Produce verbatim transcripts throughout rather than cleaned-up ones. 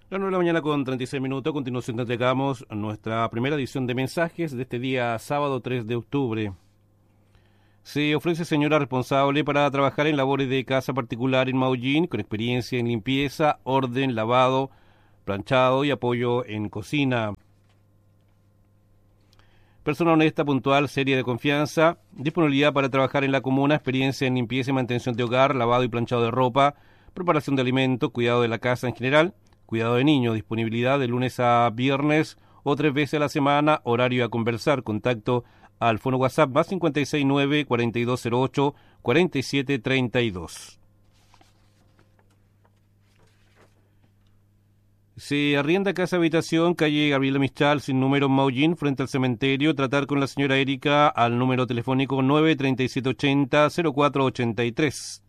Las nueve de la mañana con treinta y seis minutos, a continuación te entregamos nuestra primera edición de mensajes de este día sábado tres de octubre. Se ofrece señora responsable para trabajar en labores de casa particular en Maullín, con experiencia en limpieza, orden, lavado, planchado y apoyo en cocina. Persona honesta, puntual, seria, de confianza, disponibilidad para trabajar en la comuna, experiencia en limpieza y mantención de hogar, lavado y planchado de ropa, preparación de alimentos, cuidado de la casa en general, cuidado de niños, disponibilidad de lunes a viernes o tres veces a la semana, horario a conversar, contacto al fono WhatsApp más cinco seis nueve, cuatro dos cero ocho, cuatro siete tres dos. Se arrienda casa habitación, calle Gabriela Mistral, sin número en Maullín, frente al cementerio. Tratar con la señora Erika al número telefónico nueve treinta y siete ochenta, cero cuatro ochenta y tres.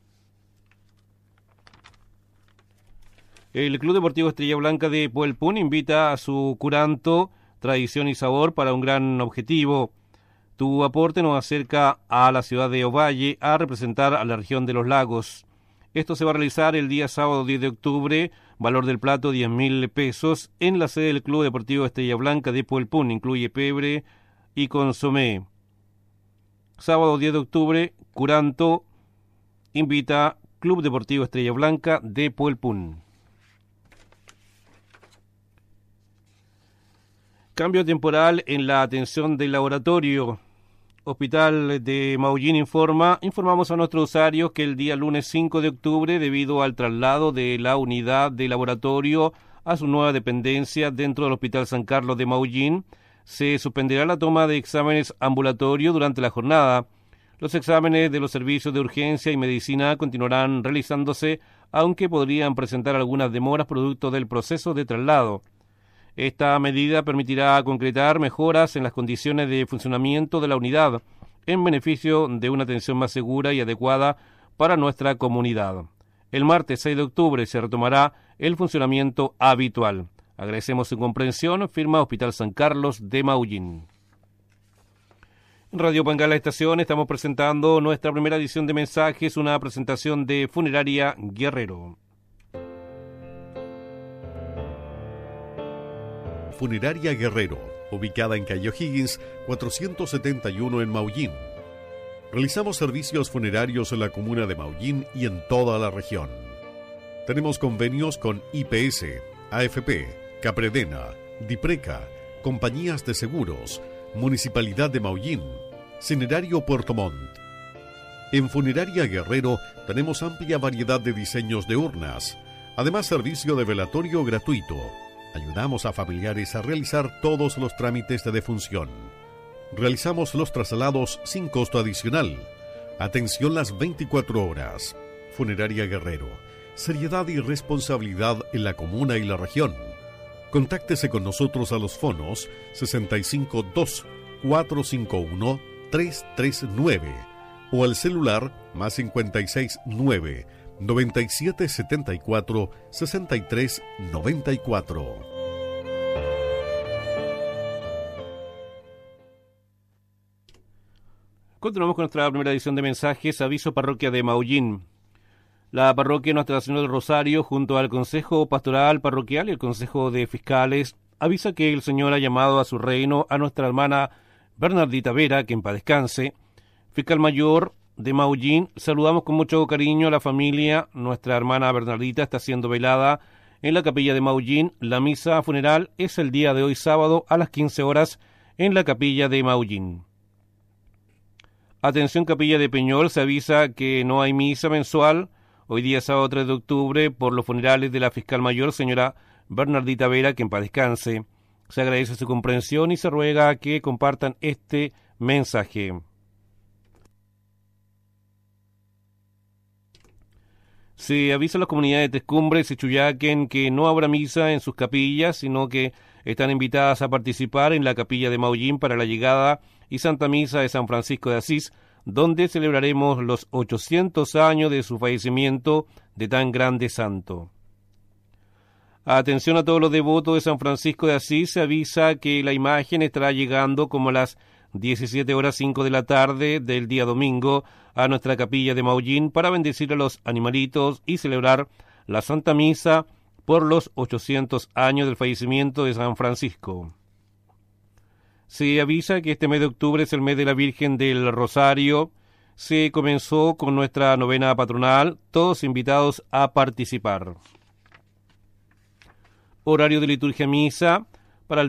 El Club Deportivo Estrella Blanca de Puelpún invita a su curanto Tradición y Sabor para un gran objetivo. Tu aporte nos acerca a la ciudad de Ovalle a representar a la región de los lagos. Esto se va a realizar el día sábado diez de octubre, valor del plato diez mil pesos, en la sede del Club Deportivo Estrella Blanca de Puelpún. Incluye pebre y consomé. Sábado diez de octubre, curanto invita Club Deportivo Estrella Blanca de Puelpún. Cambio temporal en la atención del laboratorio. Hospital de Maullín informa, informamos a nuestros usuarios que el día lunes cinco de octubre, debido al traslado de la unidad de laboratorio a su nueva dependencia dentro del Hospital San Carlos de Maullín, se suspenderá la toma de exámenes ambulatorios durante la jornada. Los exámenes de los servicios de urgencia y medicina continuarán realizándose, aunque podrían presentar algunas demoras producto del proceso de traslado. Esta medida permitirá concretar mejoras en las condiciones de funcionamiento de la unidad, en beneficio de una atención más segura y adecuada para nuestra comunidad. El martes seis de octubre se retomará el funcionamiento habitual. Agradecemos su comprensión, firma Hospital San Carlos de Maullín. En Radio Pangala Estación estamos presentando nuestra primera edición de mensajes, una presentación de Funeraria Guerrero. Funeraria Guerrero, ubicada en calle O'Higgins, cuatrocientos setenta y uno en Maullín. Realizamos servicios funerarios en la comuna de Maullín y en toda la región. Tenemos convenios con I P S, A F P, Capredena, Dipreca, compañías de seguros, Municipalidad de Maullín, Cinerario Puerto Montt. En Funeraria Guerrero tenemos amplia variedad de diseños de urnas, además servicio de velatorio gratuito. Ayudamos a familiares a realizar todos los trámites de defunción. Realizamos los traslados sin costo adicional. Atención las veinticuatro horas. Funeraria Guerrero. Seriedad y responsabilidad en la comuna y la región. Contáctese con nosotros a los fonos sesenta y cinco dos, cuatro cinco uno, tres tres nueve o al celular más cincuenta y seis nueve, noventa y siete setenta y cuatro, sesenta y tres noventa y cuatro. Continuamos con nuestra primera edición de mensajes. Aviso parroquia de Maullín. La parroquia Nuestra Señora del Rosario, junto al Consejo Pastoral Parroquial y el Consejo de Fiscales, avisa que el Señor ha llamado a su reino a nuestra hermana Bernardita Vera, que en paz descanse. Fiscal Mayor de Maullín, saludamos con mucho cariño a la familia. Nuestra hermana Bernardita está siendo velada en la capilla de Maullín. La misa funeral es el día de hoy sábado a las quince horas en la capilla de Maullín. Atención capilla de Peñol, se avisa que no hay misa mensual hoy día sábado tres de octubre por los funerales de la Fiscal Mayor, señora Bernardita Vera, que en paz descanse. Se agradece su comprensión y se ruega que compartan este mensaje. Se avisa a las comunidades de Tescumbres y Chuyaquen que no habrá misa en sus capillas, sino que están invitadas a participar en la capilla de Maullín para la llegada y Santa Misa de San Francisco de Asís, donde celebraremos los ochocientos años de su fallecimiento de tan grande santo. Atención a todos los devotos de San Francisco de Asís, se avisa que la imagen estará llegando como a las diecisiete horas cinco de la tarde del día domingo a nuestra capilla de Maullín para bendecir a los animalitos y celebrar la Santa Misa por los ochocientos años del fallecimiento de San Francisco. Se avisa que este mes de octubre es el mes de la Virgen del Rosario. Se comenzó con nuestra novena patronal, todos invitados a participar. Horario de liturgia misa.